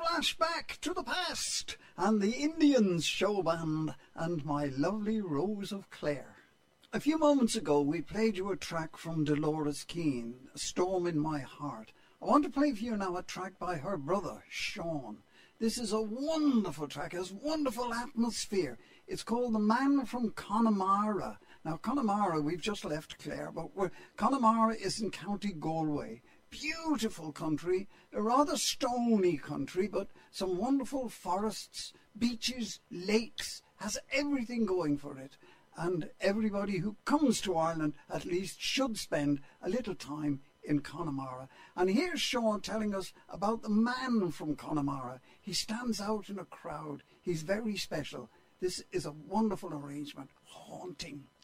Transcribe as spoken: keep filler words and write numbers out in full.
Flashback to the Past and the Indians show band and my lovely Rose of Clare. A few moments ago we played you a track from Dolores Keane, A Storm in My Heart. I want to play for you now a track by her brother, Sean. This is a wonderful track, it has wonderful atmosphere. It's called The Man from Connemara. Now Connemara, we've just left Clare, but we're, Connemara is in County Galway. Beautiful country, a rather stony country, but some wonderful forests, beaches, lakes, has everything going for it. And everybody who comes to Ireland at least should spend a little time in Connemara. And here's Sean telling us about the man from Connemara. He stands out in a crowd. He's very special. This is a wonderful arrangement, haunting.